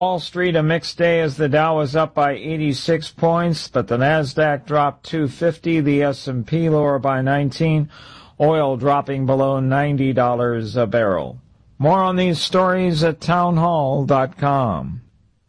Wall Street, a mixed day as the Dow was up by 86 points, but the Nasdaq dropped 250, the S&P lower by 19, oil dropping below $90 a barrel. More on these stories at townhall.com.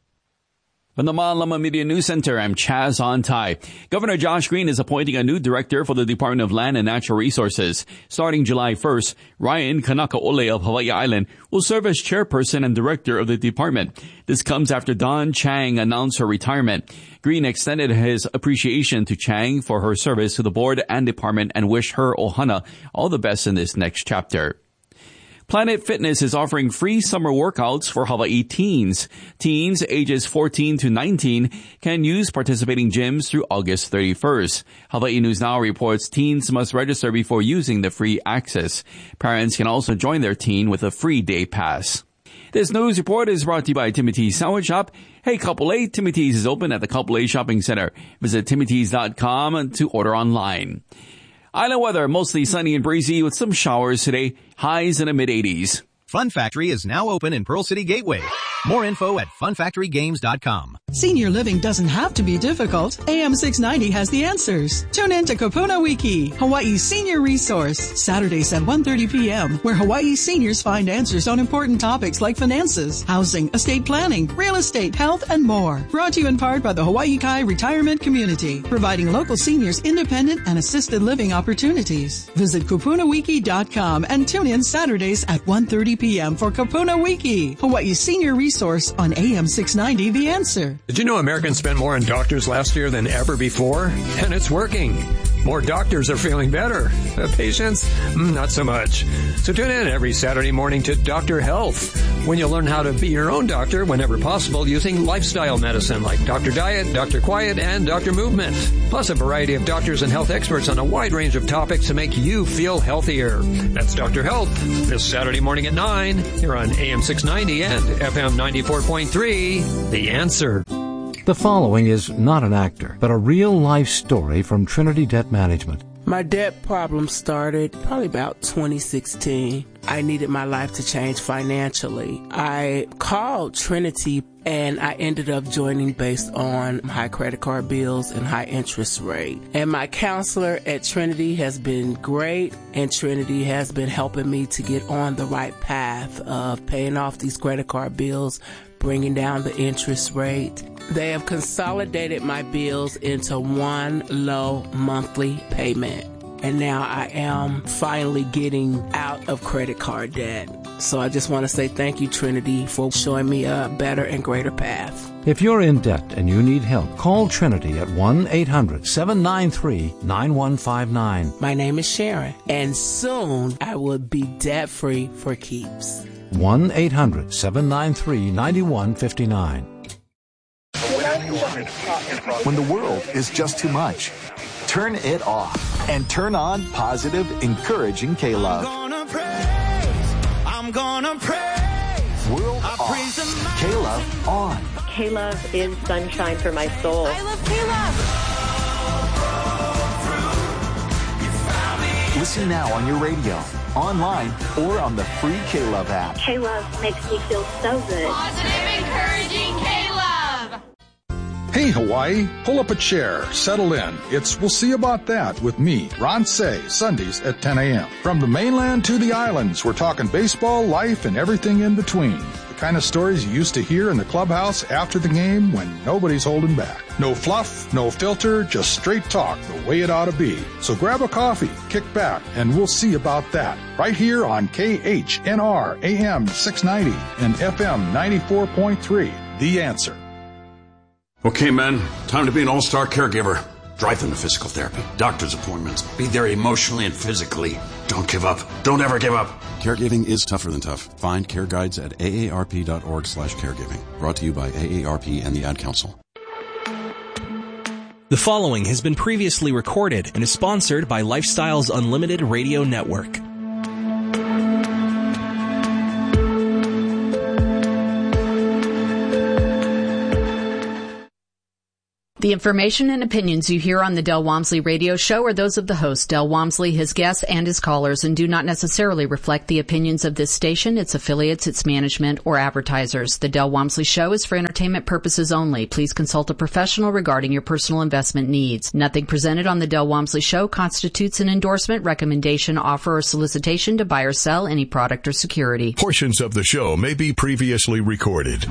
From the Malama Media News Center, I'm Chaz Ontai. Governor Josh Green is appointing a new director for the Department of Land and Natural Resources. Starting July 1st, Ryan Kanakaole of Hawaii Island will serve as chairperson and director of the department. This comes after Dawn Chang announced her retirement. Green extended his appreciation to Chang for her service to the board and department and wished her ohana all the best in this next chapter. Planet Fitness is offering free summer workouts for Hawaii teens. Teens ages 14 to 19 can use participating gyms through August 31st. Hawaii News Now reports teens must register before using the free access. Parents can also join their teen with a free day pass. This news report is brought to you by Timothy's Sandwich Shop. Hey, Couple A, Timothy's is open at the Couple A Shopping Center. Visit timothys.com to order online. Island weather, mostly sunny and breezy with some showers today. Highs in the mid-80s. Fun Factory is now open in Pearl City Gateway. More info at funfactorygames.com. Senior living doesn't have to be difficult. AM 690 has the answers. Tune in to Kapuna Wiki, Hawaii's senior resource, Saturdays at 1:30 p.m., where Hawaii seniors find answers on important topics like finances, housing, estate planning, real estate, health, and more. Brought to you in part by the Hawaii Kai Retirement Community, providing local seniors independent and assisted living opportunities. Visit kapunawiki.com and tune in Saturdays at 1:30 p.m. for Kapuna Wiki, Hawaii's senior resource on AM 690 The Answer. Did you know Americans spent more on doctors last year than ever before? And it's working. More doctors are feeling better. Patients, not so much. So tune in every Saturday morning to Dr. Health, when you'll learn how to be your own doctor whenever possible using lifestyle medicine like Dr. Diet, Dr. Quiet, and Dr. Movement. Plus a variety of doctors and health experts on a wide range of topics to make you feel healthier. That's Dr. Health, this Saturday morning at 9, here on AM 690 and FM 94.3, The Answer. The following is not an actor, but a real-life story from Trinity Debt Management. My debt problem started probably about 2016. I needed my life to change financially. I called Trinity and I ended up joining based on high credit card bills and high interest rate. And my counselor at Trinity has been great, and Trinity has been helping me to get on the right path of paying off these credit card bills, bringing down the interest rate. They have consolidated my bills into one low monthly payment. And now I am finally getting out of credit card debt. So I just want to say thank you, Trinity, for showing me a better and greater path. If you're in debt and you need help, call Trinity at 1-800-793-9159. My name is Sharon, and soon I will be debt-free for keeps. 1-800-793-9159. When the world is just too much, turn it off and turn on positive, encouraging K-Love. I'm gonna praise. World off. K-Love on. K-Love is sunshine for my soul. I love K-Love. Listen now on your radio, online, or on the free K-Love app. K-Love makes me feel so good. Positive, encouraging K-Love. Hey, Hawaii, pull up a chair, settle in. It's We'll See About That with me, Ron Say, Sundays at 10 a.m. From the mainland to the islands, we're talking baseball, life, and everything in between. The kind of stories you used to hear in the clubhouse after the game when nobody's holding back. No fluff, no filter, just straight talk the way it ought to be. So grab a coffee, kick back, and we'll see about that. Right here on KHNR AM 690 and FM 94.3, The Answer. Okay, men, time to be an all-star caregiver. Drive them to physical therapy, doctor's appointments. Be there emotionally and physically. Don't give up. Don't ever give up. Caregiving is tougher than tough. Find care guides at aarp.org/caregiving. Brought to you by AARP and the Ad Council. The following has been previously recorded and is sponsored by Lifestyles Unlimited Radio Network. The information and opinions you hear on the Del Walmsley Radio Show are those of the host, Del Walmsley, his guests, and his callers, and do not necessarily reflect the opinions of this station, its affiliates, its management, or advertisers. The Del Walmsley Show is for entertainment purposes only. Please consult a professional regarding your personal investment needs. Nothing presented on the Del Walmsley Show constitutes an endorsement, recommendation, offer, or solicitation to buy or sell any product or security. Portions of the show may be previously recorded.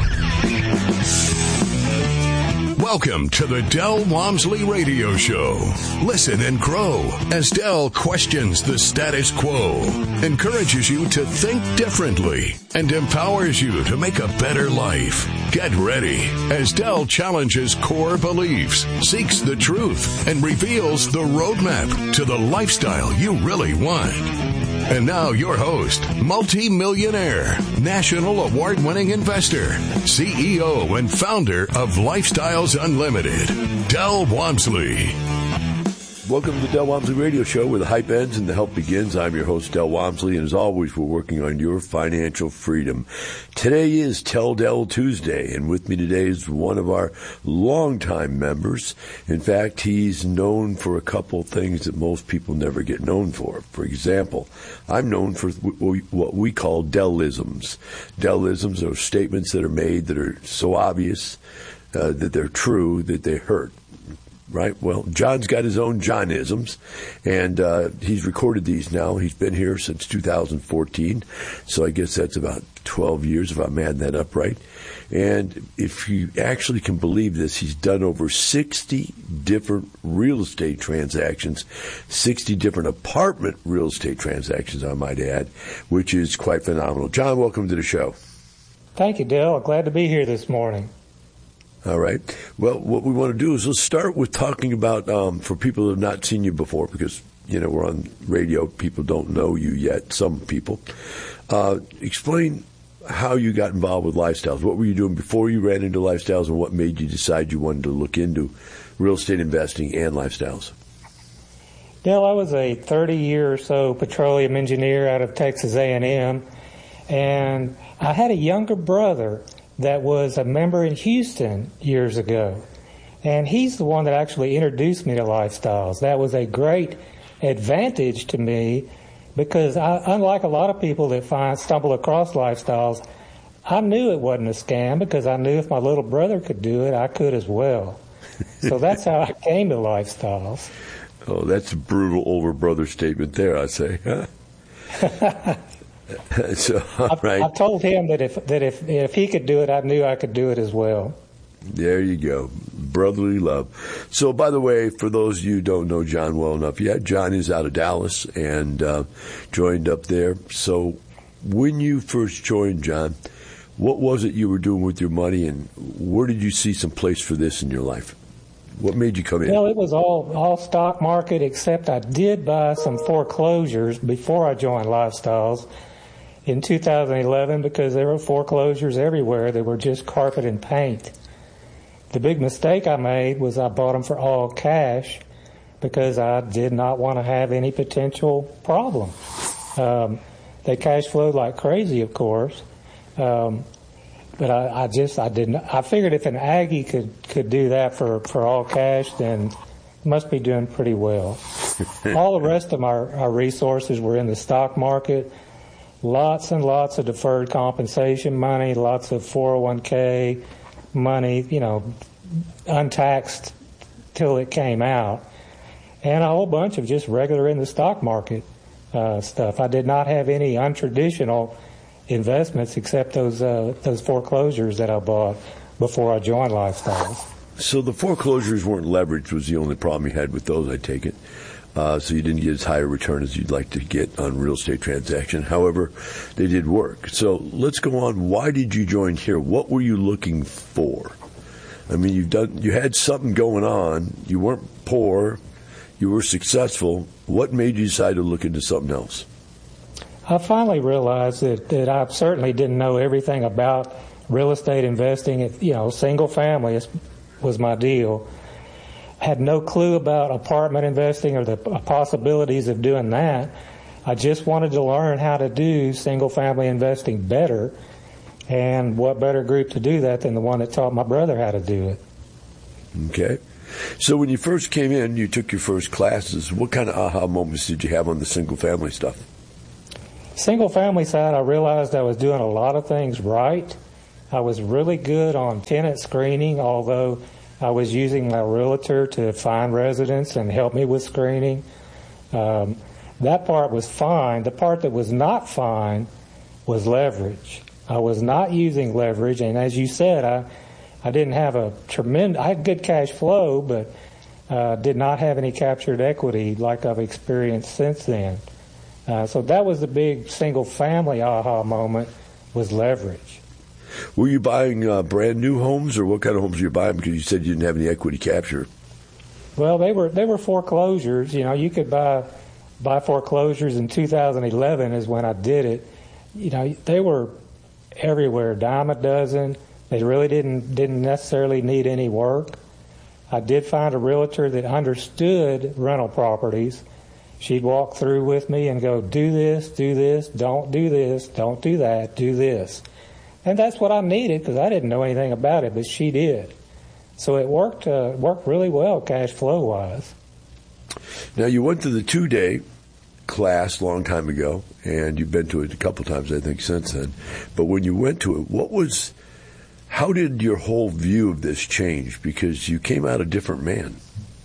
Welcome to the Del Walmsley Radio Show. Listen and grow as Del questions the status quo, encourages you to think differently, and empowers you to make a better life. Get ready as Del challenges core beliefs, seeks the truth, and reveals the roadmap to the lifestyle you really want. And now your host, multi-millionaire, national award-winning investor, CEO and founder of Lifestyles Unlimited, Del Walmsley. Welcome to the Del Walmsley Radio Show, where the hype ends and the help begins. I'm your host, Del Walmsley, and as always, we're working on your financial freedom. Today is Tell Del Tuesday, and with me today is one of our longtime members. In fact, he's known for a couple things that most people never get known for. For example, I'm known for what we call Delisms. Delisms are statements that are made that are so obvious that they're true that they hurt. Right? Well, John's got his own Johnisms, and he's recorded these now. He's been here since 2014, so I guess that's about 12 years if I'm adding that up right. And if you actually can believe this, he's done over 60 different real estate transactions, 60 different apartment real estate transactions, I might add, which is quite phenomenal. John, welcome to the show. Thank you, Del. Glad to be here this morning. All right. Well, what we want to do is let's start with talking about, for people who have not seen you before, because, you know, we're on radio, people don't know you yet, some people. Explain how you got involved with Lifestyles. What were you doing before you ran into Lifestyles, and what made you decide you wanted to look into real estate investing and Lifestyles? Del, I was a 30-year or so petroleum engineer out of Texas A&M, and I had a younger brother that was a member in Houston years ago. And he's the one that actually introduced me to Lifestyles. That was a great advantage to me because unlike a lot of people that stumble across Lifestyles, I knew it wasn't a scam because I knew if my little brother could do it, I could as well. So that's how I came to Lifestyles. Oh, that's a brutal older brother statement there, I say. Huh? So, right. I told him that if he could do it, I knew I could do it as well. There you go. Brotherly love. So, by the way, for those of you who don't know John well enough, yeah, John is out of Dallas and joined up there. So when you first joined, John, what was it you were doing with your money, and where did you see some place for this in your life? What made you come in? Well, it was all stock market, except I did buy some foreclosures before I joined Lifestyles in 2011 because there were foreclosures everywhere. They were just carpet and paint. The big mistake I made was I bought them for all cash because I did not want to have any potential problem. They cash flowed like crazy, of course. But I didn't. I figured if an Aggie could do that for all cash, then must be doing pretty well. All the rest of our resources were in the stock market. Lots and lots of deferred compensation money, lots of 401k money, you know, untaxed till it came out, and a whole bunch of just regular in the stock market stuff. I did not have any untraditional investments except those foreclosures that I bought before I joined Lifestyles. So the foreclosures weren't leveraged was the only problem you had with those, I take it. So you didn't get as high a return as you'd like to get on real estate transaction. However, they did work. So let's go on. Why did you join here? What were you looking for? I mean, you had something going on. You weren't poor. You were successful. What made you decide to look into something else? I finally realized that I certainly didn't know everything about real estate investing. You know, single family was my deal. Had no clue about apartment investing or the possibilities of doing that. I just wanted to learn how to do single family investing better. And what better group to do that than the one that taught my brother how to do it? Okay. So when you first came in, you took your first classes. What kind of aha moments did you have on the single-family stuff? Single-family side, I realized I was doing a lot of things right. I was really good on tenant screening, although I was using my realtor to find residents and help me with screening. That part was fine. The part that was not fine was leverage. I was not using leverage, and as you said, I didn't have I had good cash flow, but did not have any captured equity like I've experienced since then. So that was the big single-family aha moment, was leverage. Were you buying brand new homes, or what kind of homes were you buying? Because you said you didn't have any equity capture. Well, they were foreclosures. You know, you could buy foreclosures in 2011 is when I did it. You know, they were everywhere, dime a dozen. They really didn't necessarily need any work. I did find a realtor that understood rental properties. She'd walk through with me and go, do this, don't do this, don't do that, do this. And that's what I needed because I didn't know anything about it, but she did. So it worked really well cash flow-wise. Now, you went to the 2-day class a long time ago, and you've been to it a couple times, I think, since then. But when you went to it, how did your whole view of this change? Because you came out a different man.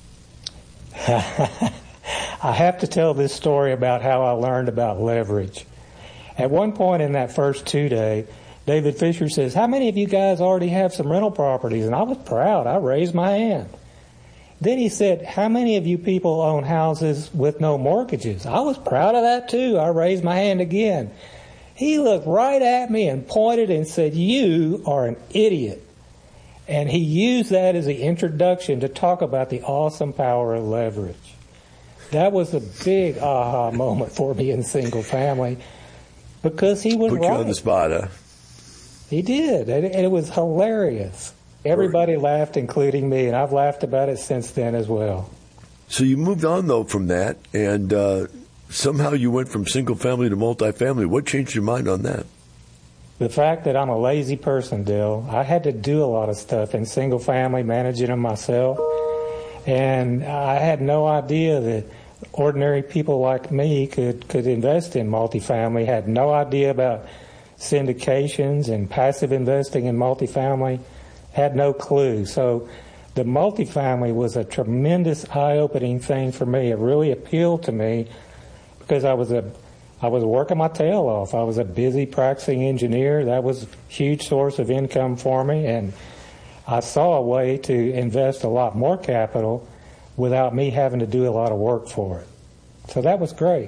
I have to tell this story about how I learned about leverage. At one point in that first 2-day, David Fisher says, how many of you guys already have some rental properties? And I was proud. I raised my hand. Then he said, how many of you people own houses with no mortgages? I was proud of that too. I raised my hand again. He looked right at me and pointed and said, you are an idiot. And he used that as the introduction to talk about the awesome power of leverage. That was a big aha moment for me in single family because he was right. Put you on the spot, huh? He did, and it was hilarious. Everybody laughed, including me, and I've laughed about it since then as well. So you moved on, though, from that, and somehow you went from single-family to multifamily. What changed your mind on that? The fact that I'm a lazy person, Dale. I had to do a lot of stuff in single-family, managing them myself, and I had no idea that ordinary people like me could invest in multifamily, had no idea about syndications and passive investing in multifamily, had no clue. So the multifamily was a tremendous eye-opening thing for me. It really appealed to me because I was working my tail off. I was a busy practicing engineer. That was a huge source of income for me, and I saw a way to invest a lot more capital without me having to do a lot of work for it. So that was great.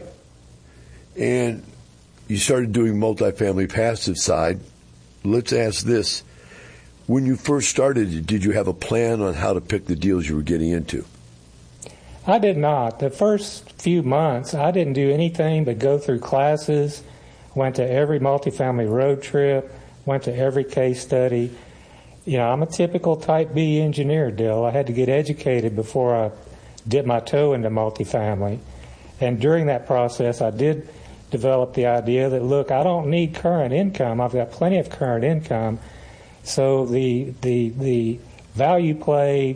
And you started doing multifamily passive side. Let's ask this. When you first started, did you have a plan on how to pick the deals you were getting into? I did not. The first few months, I didn't do anything but go through classes, went to every multifamily road trip, went to every case study. You know, I'm a typical type B engineer, Dill. I had to get educated before I dipped my toe into multifamily. And during that process, I did develop the idea that, look, I don't need current income. I've got plenty of current income. So the value play,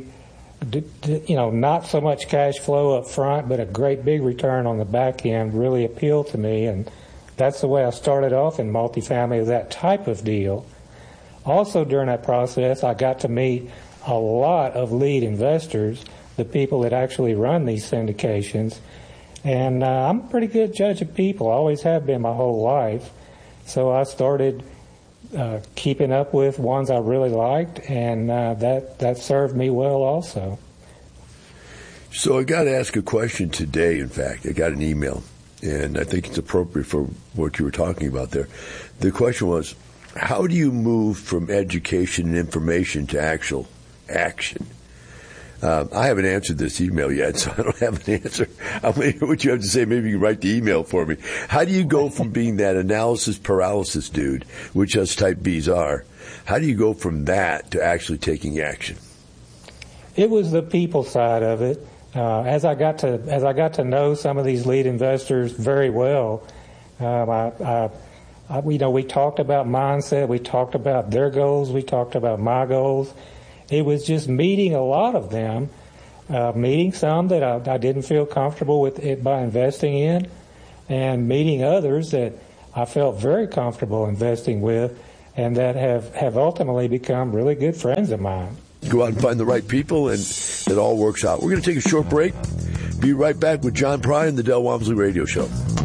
not so much cash flow up front, but a great big return on the back end really appealed to me. And that's the way I started off in multifamily, that type of deal. Also during that process, I got to meet a lot of lead investors, the people that actually run these syndications. And I'm a pretty good judge of people. I always have been my whole life. So I started keeping up with ones I really liked, and that served me well also. So I got to ask a question today, in fact. I got an email, and I think it's appropriate for what you were talking about there. The question was, how do you move from education and information to actual action? I haven't answered this email yet, so I don't have an answer. I'm going to hear what you have to say. Maybe you can write the email for me. How do you go from being that analysis paralysis dude, which us type Bs are, how do you go from that to actually taking action? It was the people side of it. As I got to know some of these lead investors very well, we talked about mindset, we talked about their goals, we talked about my goals. it was just meeting a lot of them, meeting some that I didn't feel comfortable with it by investing in, and meeting others that I felt very comfortable investing with, and that have ultimately become really good friends of mine. Go out and find the right people, and it all works out. We're going to take a short break. Be right back with John Pry and the Del Walmsley Radio Show.